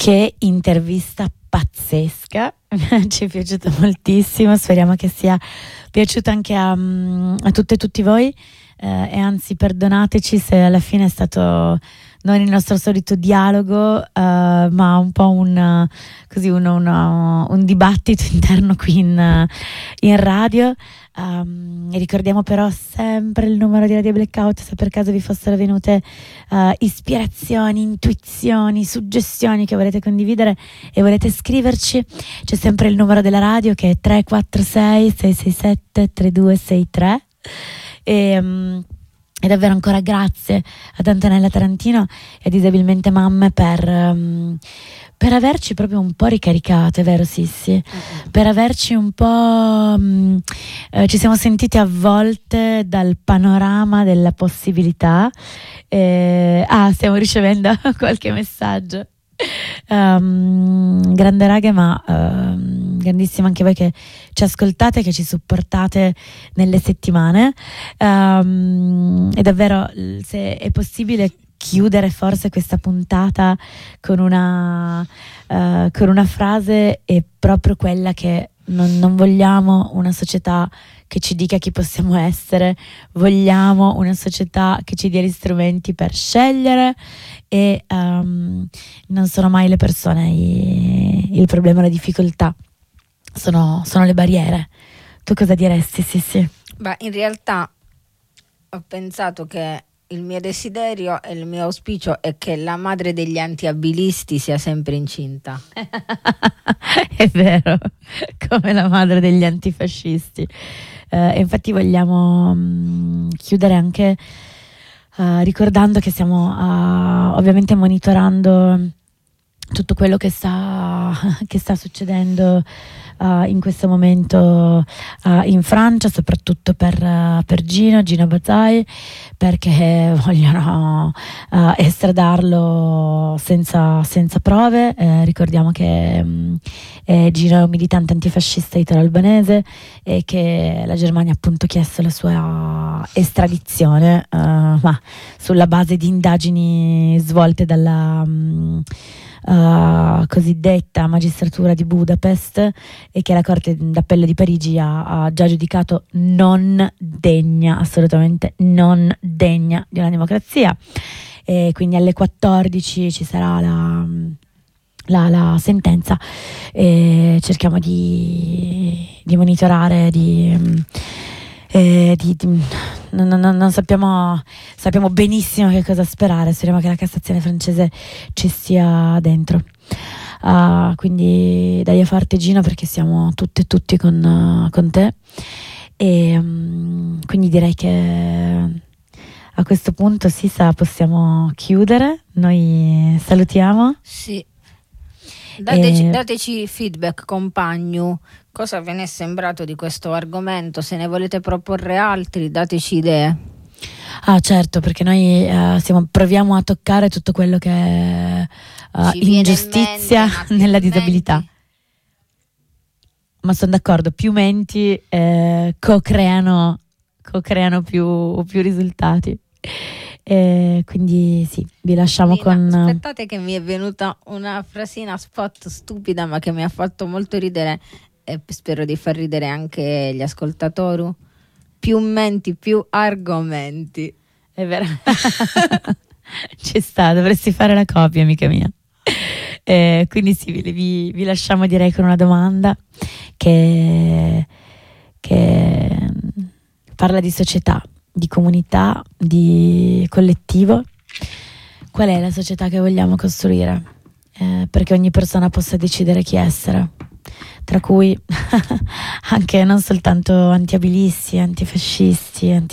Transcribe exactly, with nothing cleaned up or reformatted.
Che intervista pazzesca, ci è piaciuta moltissimo, speriamo che sia piaciuta anche a, a tutte e tutti voi, eh, e anzi perdonateci se alla fine è stato non il nostro solito dialogo, uh, ma un po' un, così uno, uno, un dibattito interno qui in, in radio. Um, ricordiamo però sempre il numero di Radio Blackout se per caso vi fossero venute uh, ispirazioni, intuizioni, suggestioni che volete condividere e volete scriverci. C'è sempre il numero della radio che è tre quattro sei sei sei sette tre due sei tre e um, E davvero ancora grazie ad Antonella Tarantino e a Disabilmente Mamme per, um, per averci proprio un po' ricaricate, vero Sissi? Mm-hmm. Per averci un po'... Um, eh, ci siamo sentite avvolte dal panorama della possibilità. Eh, ah, stiamo ricevendo qualche messaggio. Um, grande raghe, ma um, grandissimo anche voi che ci ascoltate, che ci supportate nelle settimane, um, e davvero, se è possibile, chiudere forse questa puntata con una uh, con una frase, è proprio quella che non, non vogliamo una società che ci dica chi possiamo essere, vogliamo una società che ci dia gli strumenti per scegliere e um, non sono mai le persone i, il problema, la difficoltà, sono, sono le barriere. Tu cosa diresti? Sì, sì. Beh, in realtà ho pensato che il mio desiderio e il mio auspicio è che la madre degli antiabilisti sia sempre incinta. È vero, come la madre degli antifascisti. Uh, e infatti vogliamo um, chiudere anche uh, ricordando che stiamo uh, ovviamente monitorando tutto quello che sta, che sta succedendo uh, in questo momento uh, in Francia, soprattutto per, uh, per Gino, Gino Bazzai, perché vogliono uh, estradarlo senza, senza prove. Eh, ricordiamo che um, eh, Gino è un militante antifascista italo-albanese e che la Germania ha appunto chiesto la sua estradizione, uh, ma sulla base di indagini svolte dalla um, Uh, cosiddetta magistratura di Budapest, e che la Corte d'Appello di Parigi ha, ha già giudicato non degna, assolutamente non degna di una democrazia. E quindi alle quattordici ci sarà la, la, la sentenza e cerchiamo di, di monitorare, di Eh, di, di, non, non, non sappiamo sappiamo benissimo che cosa sperare, speriamo che la Cassazione francese ci stia dentro, uh, quindi dai a forte Gino, perché siamo tutte e tutti con, uh, con te e um, quindi direi che a questo punto Sisa possiamo chiudere, noi salutiamo. Sì. Dateci, e... dateci feedback, compagno, cosa ve ne è sembrato di questo argomento, se ne volete proporre altri, dateci idee. Ah, certo, perché noi uh, siamo, proviamo a toccare tutto quello che è uh, ingiustizia in mente, nella disabilità. Menti. Ma sono d'accordo, più menti eh, co-creano, co-creano più, più risultati. E quindi sì, vi lasciamo Lina, con... aspettate che mi è venuta una frasina spot stupida ma che mi ha fatto molto ridere e spero di far ridere anche gli ascoltatori. Più menti, più argomenti. È vero. Ci sta, dovresti fare la copia, amica mia. Eh, quindi sì, vi, vi, vi lasciamo direi con una domanda che, che parla di società, di comunità, di collettivo. Qual è la società che vogliamo costruire? Eh, perché ogni persona possa decidere chi essere, tra cui anche non soltanto antiabilisti, antifascisti, anti